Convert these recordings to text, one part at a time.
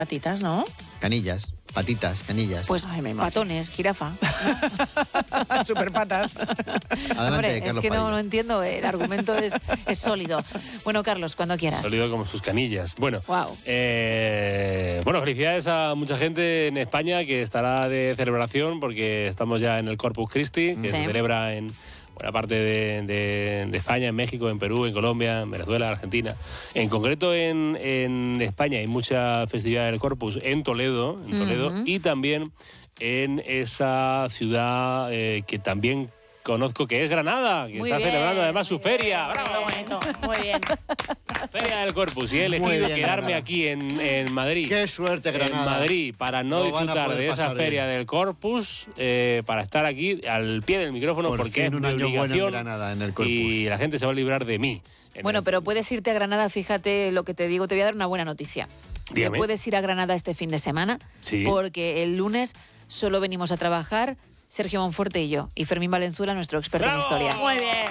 Patitas, ¿no? Canillas, patitas, canillas. Pues patones, jirafa. Super patas. Adelante, Hombre, Carlos es que Padilla. no entiendo, el argumento es sólido. Bueno, Carlos, cuando quieras. Sólido como sus canillas. Bueno, Wow. bueno, felicidades a mucha gente en España que estará de celebración porque estamos ya en el Corpus Christi, que Sí. se celebra en buena parte de España, en México, en Perú, en Colombia, en Venezuela, Argentina. En concreto en España hay mucha festividad del Corpus en Toledo, y también en esa ciudad que también conozco, que es Granada, que Muy está bien, celebrando además su muy feria. bien, ¡Bravo! muy bonito, muy bien. Feria del Corpus, y he Muy elegido bien, quedarme Granada. aquí en Madrid. Qué suerte, Granada. En Madrid, para no Lo van a disfrutar poder de esa pasar feria bien. del Corpus, para estar aquí al pie del micrófono, Por porque fin es un mi año bueno en obligación Granada, en el Corpus. y la gente se va a librar de mí. Bueno, pero puedes irte a Granada, fíjate lo que te digo, te voy a dar una buena noticia. Dígame. Puedes ir a Granada este fin de semana, Sí. porque el lunes solo venimos a trabajar Sergio Monforte y yo, y Fermín Valenzuela, nuestro experto en ¡Bravo! historia. Muy bien.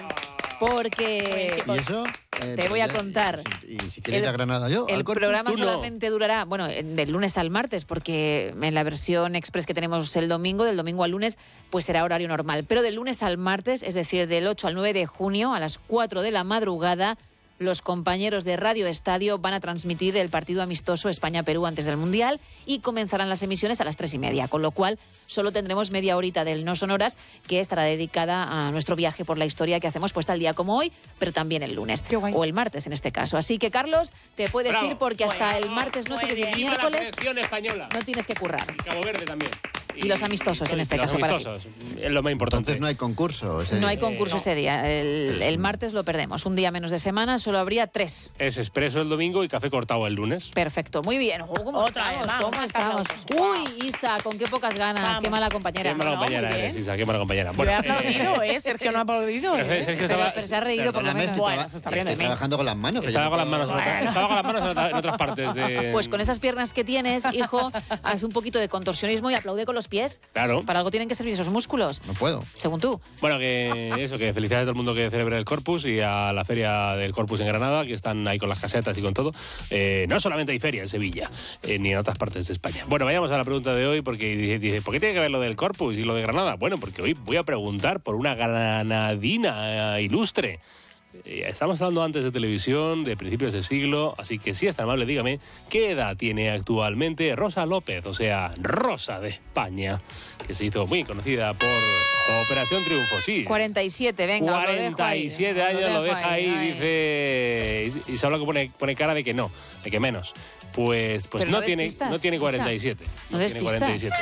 Porque ¿Y eso? te voy a contar. ¿Y si quiero ir a Granada yo? el al Corpus? programa Tú no. solamente durará, bueno, del lunes al martes, porque en la versión express que tenemos el domingo, del domingo al lunes, pues será horario normal. Pero del lunes al martes, es decir, del 8 al 9 de junio, a las 4 de la madrugada, los compañeros de Radio Estadio van a transmitir el partido amistoso España-Perú antes del Mundial y comenzarán las emisiones a las 3:30, con lo cual solo tendremos media horita del No Sonoras, que estará dedicada a nuestro viaje por la historia que hacemos pues tal día como hoy, pero también el lunes. Qué guay. O el martes en este caso. Así que, Carlos, te puedes Bravo. ir porque hasta Muy el martes noche muy del bien. ¡Viva la miércoles selección española! no tienes que currar. Y Cabo Verde también. Y los amistosos, en este los caso, para amistosos, es lo más importante. Entonces no hay concurso. ese No hay día. concurso no. ese día. El martes lo perdemos. Un día menos de semana, solo habría 3. Es expreso el domingo y café cortado el lunes. Perfecto, muy bien. ¿Cómo Otra estamos? vez, ¿Cómo vamos, estamos? aplausos. Uy, Isa, con qué pocas ganas. Vamos. Qué mala compañera. Qué mala no, compañera muy eres, bien. Isa, qué mala compañera. Yo he aplaudido, Sergio no ha aplaudido. Sergio Pero estaba, se ha reído por lo Perdóname, menos. Bueno, se está riendo de estoy mí. trabajando con las manos. que estaba yo con no las manos, puedo- estaba con las manos en otras partes de... Pues con esas piernas que tienes, hijo, haz un poquito de contorsionismo y aplaude con los pies. Claro. Para algo tienen que servir esos músculos, No puedo. según tú. Bueno, que eso, que felicidades a todo el mundo que celebre el Corpus y a la feria del Corpus en Granada, que están ahí con las casetas y con todo. No solamente hay feria en Sevilla, ni en otras partes de España. Bueno, vayamos a la pregunta de hoy, porque dice, ¿por qué tiene que ver lo del Corpus y lo de Granada? Bueno, porque hoy voy a preguntar por una granadina ilustre. Estamos hablando antes de televisión, de principios del siglo, así que si es tan amable, dígame, ¿qué edad tiene actualmente Rosa López, o sea, Rosa de España, que se hizo muy conocida por Operación Triunfo? Sí. 47, venga, os lo dejo ahí. 47 años, lo deja ahí, dice... Y solo que pone cara de que no, de que menos. Pues Pero no no tiene despistas, 47. No tiene despistas. 47.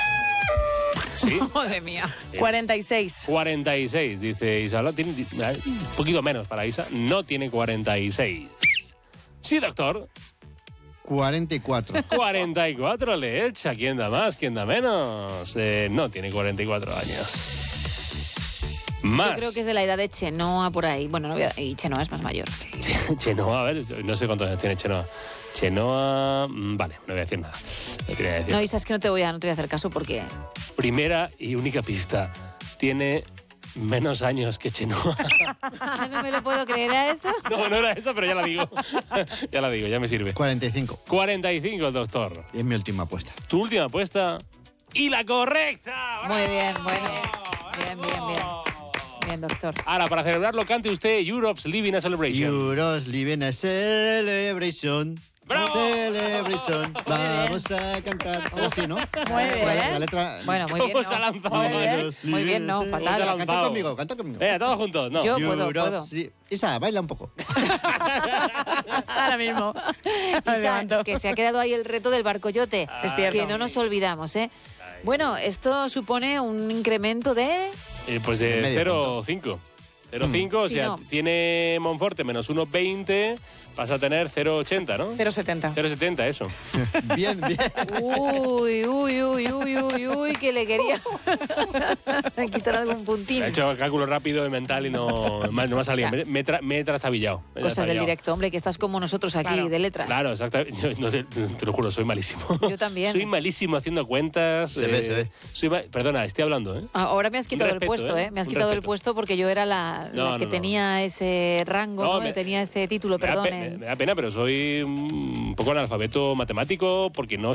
¿Sí? Madre mía. 46. 46, dice Isa. Tiene un poquito menos para Isa. No tiene 46. Sí, doctor. 44. 44 le echa. ¿Quién da más? ¿Quién da menos? No tiene 44 años. Más. Yo creo que es de la edad de Chenoa por ahí. Bueno, no voy a... y Chenoa es más mayor. Chenoa, a ver, no sé cuántos años tiene Chenoa. Chenoa, vale, no voy a decir nada. No quería decir. No, Isa, es que no te voy a hacer caso porque... Primera y única pista. Tiene menos años que Chenoa. No me lo puedo creer a eso. No, no era eso, pero ya la digo. Ya la digo, ya me sirve. 45. 45, doctor. Y es mi última apuesta. Tu última apuesta y la correcta. ¡Bravo! Muy bien, bueno. Bien, bien, bien. Bien, doctor. Ahora, para celebrarlo, cante usted Europe's Living a Celebration. Euros living a celebration. ¡Bravo! Celebration. Vamos a cantar. Algo así, ¿no? Muy bien. La letra... Bueno, muy bien. ¿Cómo no. se ha lanzado? Muy bien. Euros Muy bien, living no, a fatal. celebration. Lanzado. Canta conmigo. Venga, todos juntos. No. Yo puedo, Europe, puedo. sí. Isa, baila un poco. Ahora mismo. Me Isa, levanto. que se ha quedado ahí el reto del barcoyote. Es cierto. Que no nos olvidamos, ¿eh? Bueno, esto supone un incremento de... Pues De de medio 0,5. 0,5, o Sí, sea, no. tiene Monforte menos 1,20, vas a tener 0,80, ¿no? 0,70. 0,70, eso. Bien, bien. Uy, uy, uy, uy, uy, uy, que le quería quitar algún puntín. He hecho el cálculo rápido y mental y no me ha salido. Ya. Me he trastabillado. Me he Cosas del trastabillado. directo, hombre, que estás como nosotros aquí, Claro. de letras. Claro, exactamente. Yo, no, te lo juro, soy malísimo. Yo también. Soy malísimo haciendo cuentas. Se ve, se ve. Perdona, estoy hablando, ¿eh? Ahora me has quitado respeto, el puesto, ¿eh? Me has Un quitado el respeto. puesto porque yo era la la que tenía ese rango, No, ¿no? Tenía ese título, perdón. Me da pena, pero soy un poco analfabeto matemático porque no